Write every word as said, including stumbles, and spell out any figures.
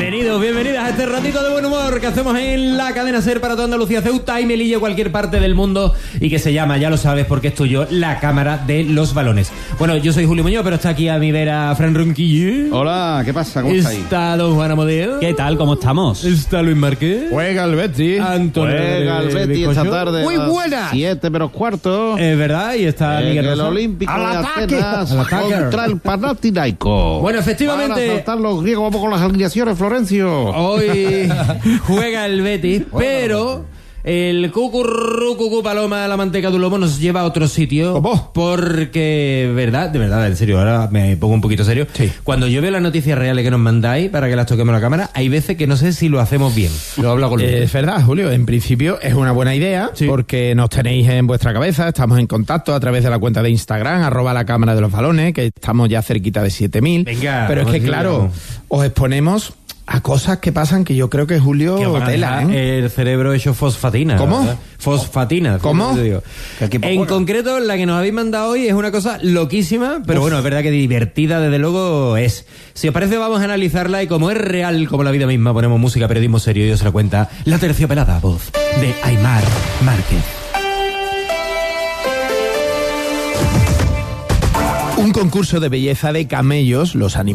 Bienvenidos, bienvenidas a este ratito de buen humor que hacemos en la cadena SER para toda Andalucía, Ceuta y Melilla, cualquier parte del mundo, y que se llama, ya lo sabes porque es tuyo, la Cámara de los Balones. Bueno, yo soy Julio Muñoz, pero está aquí a mi vera Fran Ronquillo. Hola, ¿qué pasa? ¿Cómo estáis? Está don Juan Amodeo. ¿Qué tal? ¿Cómo estamos? Está Luis Márquez. Juega el Betis. Antonio Juega el Betis Bizcocho. esta tarde. Muy buena. Siete menos cuarto. Es verdad, y está En Miguel el Rosa. Olímpico ¡Al de ataque! Atenas ¡Al ataque! contra el Panathinaikos. Bueno, efectivamente- Para saltar los griegos, vamos con las alineaciones, Florencio. Hoy juega el Betis, pero el cucurru cucú paloma de la manteca de un lomo nos lleva a otro sitio. ¿Cómo? Porque, verdad, de verdad, en serio, ahora me pongo un poquito serio. Sí. Cuando yo veo las noticias reales que nos mandáis para que las toquemos a la cámara, hay veces que no sé si lo hacemos bien. Lo hablo con Luis. Es verdad, Julio. En principio es una buena idea, Sí. porque nos tenéis en vuestra cabeza. Estamos en contacto a través de la cuenta de Instagram, arroba la Cámara de los Balones, que estamos ya cerquita de siete mil. Venga, Pero es que, vamos, claro, vamos. os exponemos a cosas que pasan que yo creo que Julio Que os van a tela, dejar ¿eh? el cerebro hecho fosfatina. ¿Cómo? ¿verdad? Fosfatina. ¿Cómo? te digo. ¿Qué equipo En juega? concreto, la que nos habéis mandado hoy es una cosa loquísima, pero bueno, es verdad que divertida, desde luego es. Si os parece, vamos a analizarla y como es real, como la vida misma, ponemos música, periodismo serio y os la cuenta la terciopelada voz de Aimar Márquez. Un concurso de belleza de camellos, los animales